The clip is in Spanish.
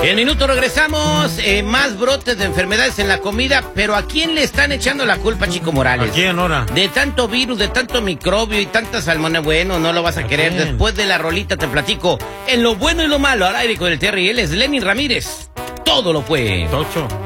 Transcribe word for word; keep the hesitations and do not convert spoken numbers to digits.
En minuto regresamos, eh, más brotes de enfermedades en la comida, pero ¿a quién le están echando la culpa, Chico Morales? ¿A quién ahora? De tanto virus, de tanto microbio y tanta salmonela. Bueno, no lo vas a, ¿A querer. Quién? Después de la rolita te platico en lo bueno y lo malo al aire con el Terry. Él es Lenny Ramírez. Todo lo fue. Tocho.